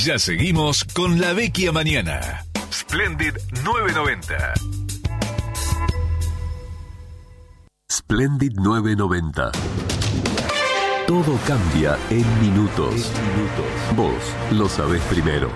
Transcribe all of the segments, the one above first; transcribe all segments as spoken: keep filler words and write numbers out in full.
Ya seguimos con La Vecchia Mañana. Splendid novecientos noventa. Splendid novecientos noventa. Todo cambia en minutos. En minutos. Vos lo sabés primero.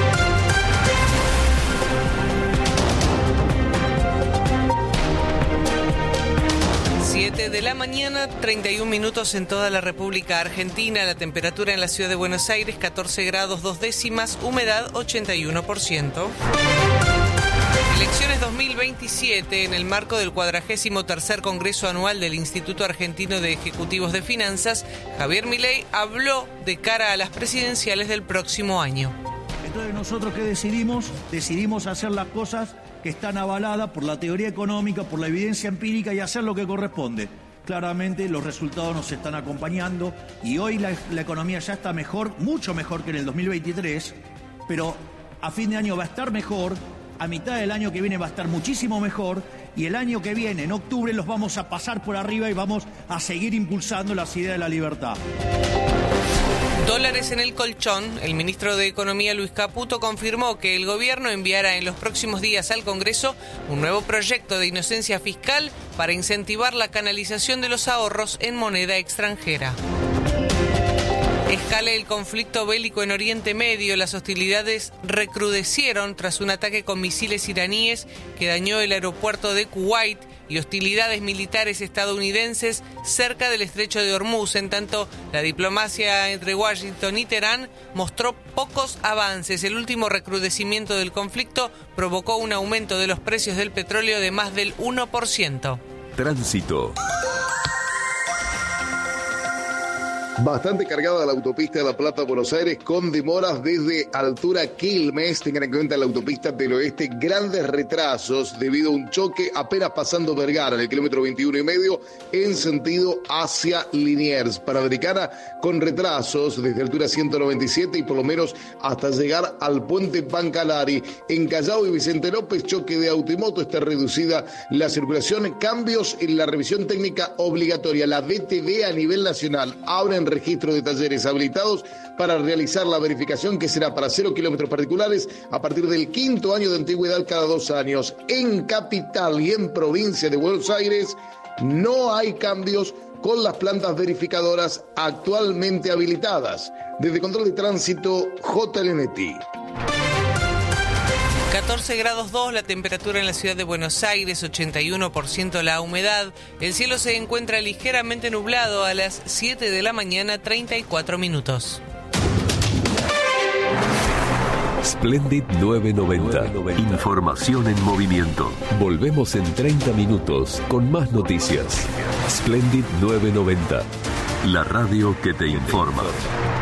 siete de la mañana, treinta y un minutos en toda la República Argentina. La temperatura en la ciudad de Buenos Aires, catorce grados dos décimas, humedad ochenta y uno por ciento. Elecciones dos mil veintisiete, en el marco del cuadragésimo tercer Congreso Anual del Instituto Argentino de Ejecutivos de Finanzas, Javier Milei habló de cara a las presidenciales del próximo año. Entonces, ¿nosotros qué decidimos? Decidimos hacer las cosas que están avaladas por la teoría económica, por la evidencia empírica y hacer lo que corresponde. Claramente los resultados nos están acompañando y hoy la, la economía ya está mejor, mucho mejor que en el dos mil veintitrés, pero a fin de año va a estar mejor. A mitad del año que viene va a estar muchísimo mejor y el año que viene, en octubre, los vamos a pasar por arriba y vamos a seguir impulsando las ideas de la libertad. Dólares en el colchón. El ministro de Economía, Luis Caputo, confirmó que el gobierno enviará en los próximos días al Congreso un nuevo proyecto de inocencia fiscal para incentivar la canalización de los ahorros en moneda extranjera. Escala el conflicto bélico en Oriente Medio. Las hostilidades recrudecieron tras un ataque con misiles iraníes que dañó el aeropuerto de Kuwait y hostilidades militares estadounidenses cerca del estrecho de Hormuz. En tanto, la diplomacia entre Washington y Teherán mostró pocos avances. El último recrudecimiento del conflicto provocó un aumento de los precios del petróleo de más del uno por ciento. Tránsito. Bastante cargada la autopista de La Plata-Buenos Aires con demoras desde altura Quilmes. Tengan en cuenta la autopista del oeste, grandes retrasos debido a un choque apenas pasando Vergara en el kilómetro veintiuno y medio en sentido hacia Liniers. Panamericana con retrasos desde altura ciento noventa y siete y por lo menos hasta llegar al puente Pancalari. En Callao y Vicente López, choque de auto y moto, está reducida la circulación. Cambios en la revisión técnica obligatoria. La D T V a nivel nacional abren registro de talleres habilitados para realizar la verificación, que será para cero kilómetros particulares a partir del quinto año de antigüedad cada dos años. En capital y en provincia de Buenos Aires no hay cambios con las plantas verificadoras actualmente habilitadas. Desde Control de Tránsito, J L N T. catorce grados dos la temperatura en la ciudad de Buenos Aires, ochenta y uno por ciento la humedad. El cielo se encuentra ligeramente nublado a las siete de la mañana, treinta y cuatro minutos. Splendid novecientos noventa. Información en movimiento. Volvemos en treinta minutos con más noticias. Splendid novecientos noventa. La radio que te informa.